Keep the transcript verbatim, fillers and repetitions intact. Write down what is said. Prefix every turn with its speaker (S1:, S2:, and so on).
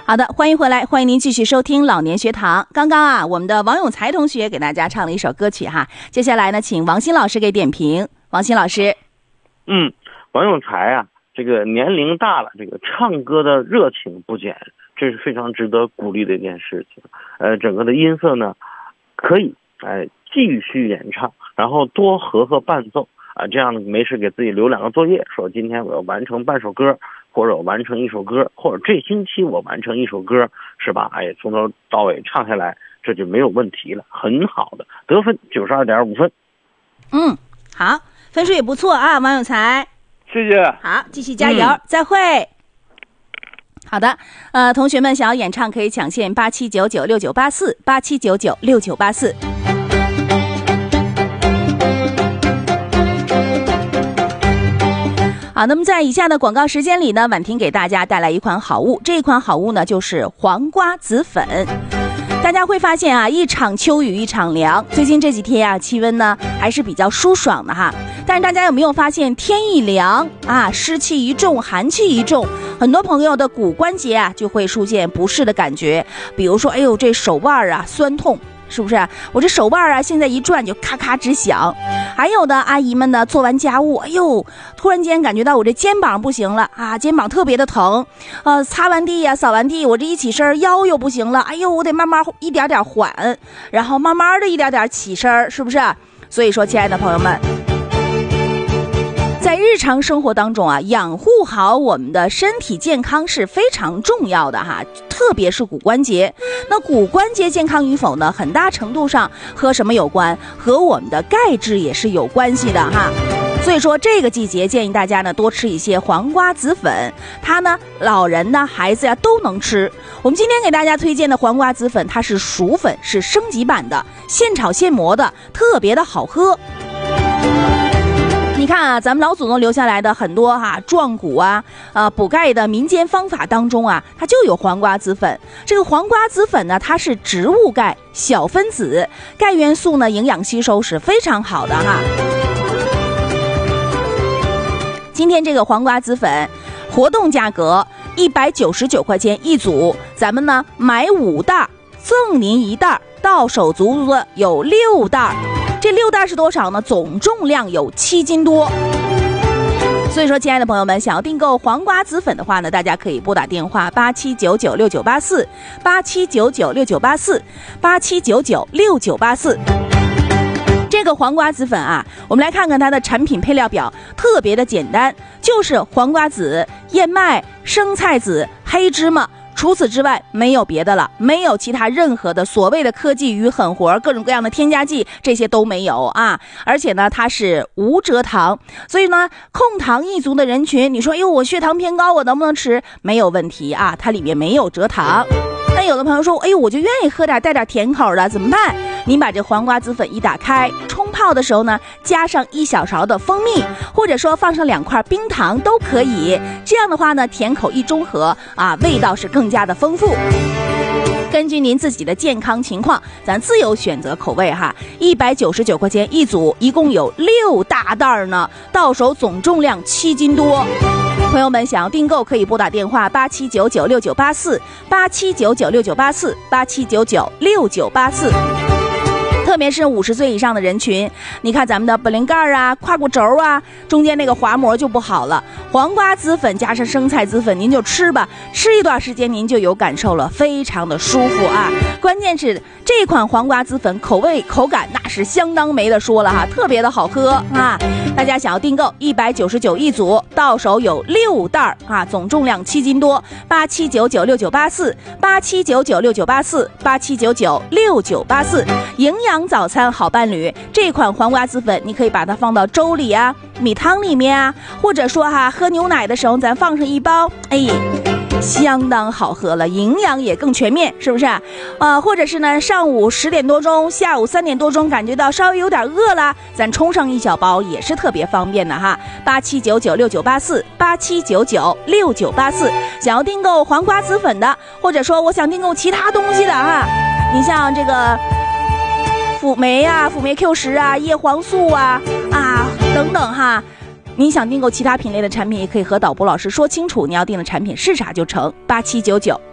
S1: 好的，欢迎回来，欢迎您继续收听老年学堂。刚刚啊，我们的王永才同学给大家唱了一首歌曲哈，接下来呢，请王鑫老师给点评。王鑫老师，
S2: 嗯，王永才啊，这个年龄大了，这个唱歌的热情不减，这是非常值得鼓励的一件事情。呃，整个的音色呢，可以哎、呃、继续演唱，然后多和和伴奏啊，这样没事给自己留两个作业，说今天我要完成半首歌。或者我完成一首歌，或者这星期我完成一首歌，是吧？哎，从头到尾唱下来，这就没有问题了，很好的，得分九十二点五分。
S1: 嗯，好，分数也不错啊，王永才，
S2: 谢谢。
S1: 好，继续加油，嗯、再会。好的，呃，同学们想要演唱可以抢线八七九九六九八四八七九九六九八四。好，那么在以下的广告时间里呢，婉婷给大家带来一款好物，这一款好物呢就是黄瓜子粉。大家会发现啊，一场秋雨一场凉，最近这几天啊，气温呢还是比较舒爽的哈。但是大家有没有发现，天一凉啊，湿气一重，寒气一重，很多朋友的骨关节啊就会出现不适的感觉，比如说，哎呦，这手腕啊酸痛。是不是我这手腕啊现在一转就咔咔直响，还有的阿姨们呢做完家务，哎呦突然间感觉到我这肩膀不行了啊，肩膀特别的疼，呃擦完地呀、啊、扫完地，我这一起身腰又不行了，哎呦我得慢慢一点点缓，然后慢慢的一点点起身，是不是？所以说亲爱的朋友们，在日常生活当中啊，养护好我们的身体健康是非常重要的哈，特别是骨关节。那骨关节健康与否呢，很大程度上和什么有关？和我们的钙质也是有关系的哈。所以说这个季节建议大家呢多吃一些黄瓜子粉，它呢老人呢孩子呀都能吃。我们今天给大家推荐的黄瓜子粉，它是熟粉，是升级版的，现炒现磨的，特别的好喝。你看啊，咱们老祖宗留下来的很多哈、啊、壮骨啊、呃补钙的民间方法当中啊，它就有黄瓜子粉。这个黄瓜子粉呢，它是植物钙小分子，钙元素呢营养吸收是非常好的哈。今天这个黄瓜子粉活动价格一百九十九块钱一组，咱们呢买五袋赠您一袋，到手足足的有六袋。这六袋是多少呢？总重量有七斤多。所以说亲爱的朋友们，想要订购黄瓜子粉的话呢，大家可以拨打电话八七九九六九八四八七九九六九八四八七九九六九八四。这个黄瓜子粉啊，我们来看看它的产品配料表，特别的简单，就是黄瓜子、燕麦、生菜籽、黑芝麻，除此之外没有别的了，没有其他任何的所谓的科技与狠活，各种各样的添加剂，这些都没有啊。而且呢它是无蔗糖，所以呢控糖一族的人群，你说哎呦我血糖偏高，我能不能吃？没有问题啊，它里面没有蔗糖。那有的朋友说哎呦我就愿意喝点带点甜口的，怎么办？你把这黄瓜子粉一打开，冲泡的时候呢加上一小勺的蜂蜜，或者说放上两块冰糖都可以，这样的话呢甜口一中和啊，味道是更加的丰富。根据您自己的健康情况，咱自由选择口味哈。一百九十九块钱一组，一共有六大袋呢，到手总重量七斤多。朋友们想要订购可以拨打电话八七九九六九八四八七九九六九八四八七九九六九八四。特别是五十岁以上的人群，你看咱们的本灵盖啊、胯骨轴啊，中间那个滑膜就不好了。黄瓜子粉加上生菜子粉，您就吃吧，吃一段时间您就有感受了，非常的舒服啊。关键是这款黄瓜子粉口味口感那是相当没得说了哈，特别的好喝啊。大家想要订购一百九十九一组，到手有六袋啊，总重量七斤多。八七九九六九八四八七九九六九八四八七九九六九八四。营养早餐好伴侣，这款黄瓜子粉你可以把它放到粥里啊、米汤里面啊，或者说哈喝牛奶的时候咱放上一包，哎，相当好喝了，营养也更全面，是不是啊？呃，或者是呢上午十点多钟，下午三点多钟感觉到稍微有点饿了，咱冲上一小包也是特别方便的哈。八七九九六九八四八七九九六九八四。想要订购黄瓜子粉的，或者说我想订购其他东西的哈，你像这个辅酶啊、辅酶 Q 十啊、叶黄素啊啊等等哈，您想订购其他品类的产品，也可以和导播老师说清楚你要订的产品是啥就成。八七九九